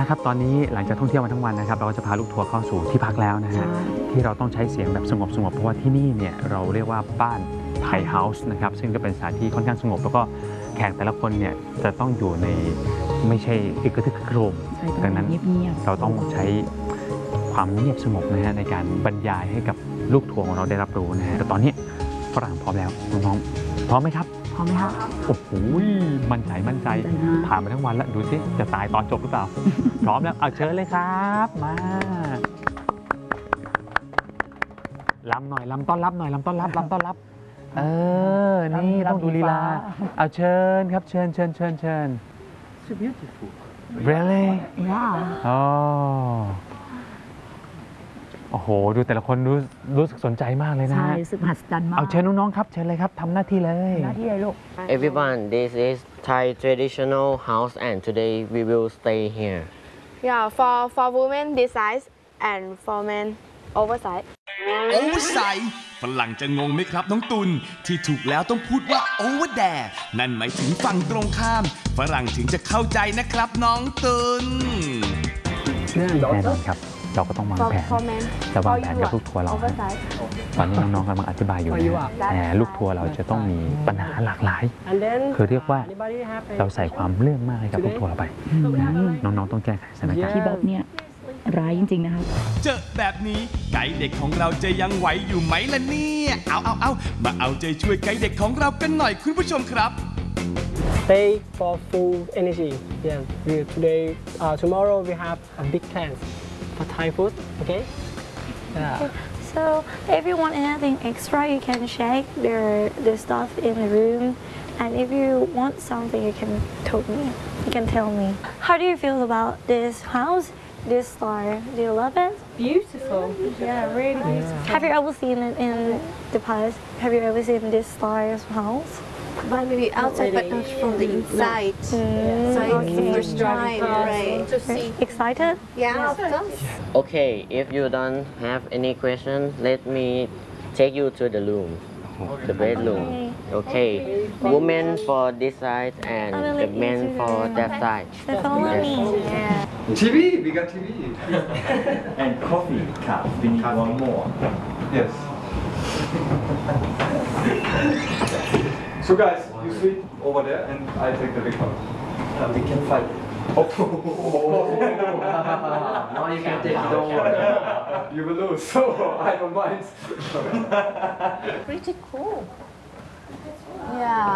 ละครับตอนนี้หลังจากท่องเที่ยวมาทั้งวันนะครับเราก็จะพาลูกทัวร์เข้าสู่ที่พักแล้วนะฮะที่เราต้องใช้เสียงแบบสงบเพราะว่าที่นี่เนี่ยเราเรียกว่าบ้านไทยเฮาส์นะครับซึ่งก็เป็นสถานที่ค่อนข้างสงบแล้วก็แขกแต่ละคนเนี่ยจะต้องอยู่ในไม่ใช่อึกกระทึกครึกโครมดังนั้นเราต้องใช้ความเงียบสงบนะฮะในการบรรยายให้กับลูกทัวร์ของเราได้รับรู้นะฮะแต่ตอนนี้ฝรั่งพร้อมแล้วน้องๆพร้อมไหมครับพร้อมไหมครับโอ้โหมั่นใจผ่านมาทั้งวันแล้วดูสิจะตายตอนจบหรือเปล่า พร้อมแล้วเอาเชิญเลยครับมาลำหน่อยลำต้อนรับนี่ต้องดูลีลาเอาเชิญครับเชิญ So beautiful. Really? Yeah. โอ้โหดูแต่ละคนรู้สึกสนใจมากเลยนะใช่รู้สึกมหัศจรรย์มากเอาเชิญน้องๆครับเชิญเลยครับทำหน้าที่เลยลูก Everyone, this is Thai traditional house and today we will stay here. Yeah, for women this size and for men oversize. โอเวอร์ไซส์ฝรั่งจะงงไหมครับน้องตุลที่ถูกแล้วต้องพูดว่าโอเวอร์แดร์นั่นหมายถึงฝั่งตรงข้ามฝรั่งถึงจะเข้าใจนะครับน้องตุลแน่นอนครับเราก็ต้องวางแผนจะวางแผนกับลูกทัวร์เราตอนนี้น้องๆกำลังอธิบายอยู่แต่ลูกทัวร์เราจะต้องมีปัญหาหลากหลายคือเรียกว่าเราใส่ความเรื่องมากให้กับลูกทัวร์เราไปน้องๆต้องแก้ไขสถานการณ์ที่แบบเนี่ยร้ายจริงๆนะครับเจอแบบนี้ไกด์เด็กของเราจะยังไหวอยู่ไหมล่ะเนี่ยเอามาเอาใจช่วยไกด์เด็กของเรากันหน่อยคุณผู้ชมครับ Stay for full energy. Yeah. Tomorrow we have a big plan for Thai food. Okay. Yeah. So if you want anything extra, you can check the stuff in the room, and if you want something, you can tell me. You can tell me. How do you feel about this house? This star? Do you love it? Beautiful. Yeah, really beautiful. Have you ever seen it in the past? Have you ever seen this star's house? But maybe outside, but not from the inside. So it's the first time, right? To see. Excited? Yeah, of course. Okay, if you don't have any question, let me take you to the room, the bedroom. Okay, women for this side and the men for that side. So follow me. Yeah. TV, we got TV. And coffee cup, we need one more. Yes. So guys, you sleep over there and I take the big one. We can fight. Oh, Now you can take it, don't worry. You will lose, so I don't mind. Pretty cool. Yeah.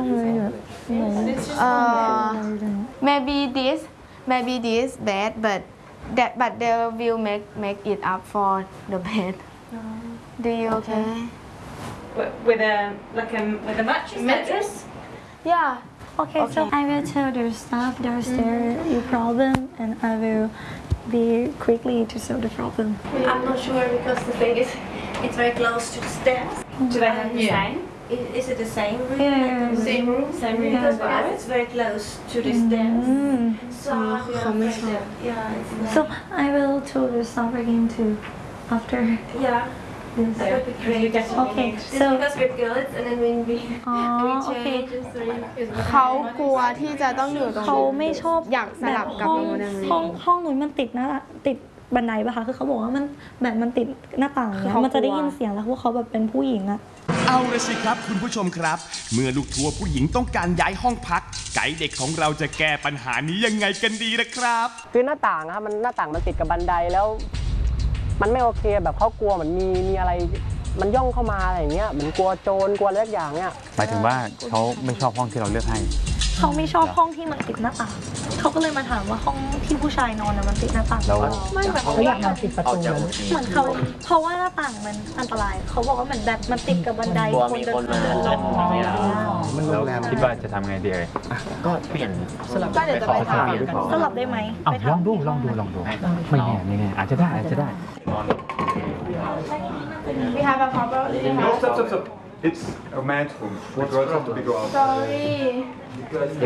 Maybe this bed, but they will make it up for the bed. Do you okay? With a mattress? Yeah. Okay, so I will tell the staff downstairs your problem, and I will be quickly to solve the problem. I'm not sure because the thing is, it's very close to the stairs. Do they have the same? Is it the same room? Yeah. Same room? Same room. Because it's very close to the stairs. So So I will tell the staff again too after. Yeah. That would be great. Okay, Just because we're girls and then when we change, it's very เขากลัวที่จะต้องอยู่ตรงเขาไม่ชอบอยากสลับกับตรงนั้นห้องนู้นมันติดบันไดป่ะคะคือเขาบอกว่ามันแบบมันติดหน้าต่างเนี่ยมันจะได้ยินเสียงแล้วพวกเขาแบบเป็นผู้หญิงอะเอาละสิครับคุณผู้ชมครับเมื่อลูกทัวร์ผู้หญิงต้องการย้ายห้องพักไกด์เด็กของเราจะแก้ปัญหานี้ยังไงกันดีนะครับคือหน้าต่างครับหน้าต่างมันติดกับบันไดแล้วมันไม่โอเคแบบเขากลัวเหมือนมีอะไรมันย่องเข้ามาอะไรอย่างเงี้ยเหมือนกลัวโจรกลัวอะไรสักอย่างเนี่ยหมายถึงว่าเขาไม่ชอบห้องที่เราเลือกให้เขาไม่ชอบห้องที่มันติดหน้าต่างเขาก็เลยมาถามว่าห้องที่ผู้ชายนอนน่ะมันติดหน้าต่างไม่แบบเขาอยากนอนติดประตูเหมือนเขาเพราะว่าหน้าต่างมันอันตรายเขาบอกว่าเหมือนแบบมันติดกับบันไดคนเดินมาแล้วคิดว่าจะทำไงดีก็เปลี่ยนก็เดี๋ยวจะไปถามสลับได้ไหมลองดูไม่แน่อาจจะได้ We have a problem. No, stop. It's a man's room. The girls have to be go out. Sorry.